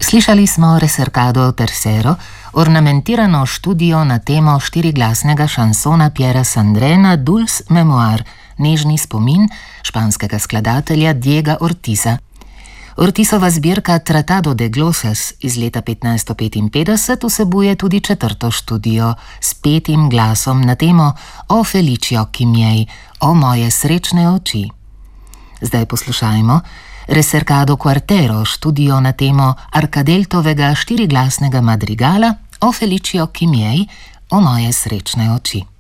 Slišali smo Recercado Tercero, ornamentirano študijo na temo štiriglasnega šansona Piera Sandrena Dulce Memoir, nežni spomin španskega skladatelja Diega Ortiza. Ortizova zbirka Tratado de Glosas iz leta 1555 vsebuje tudi četrto študijo s petim glasom na temo O felici occhi miei, o moje srečne oči. Zdaj poslušajmo Recercado Quartero, študijo na temo Arkadeltovega štiriglasnega madrigala O felici occhi miei, o moje srečne oči.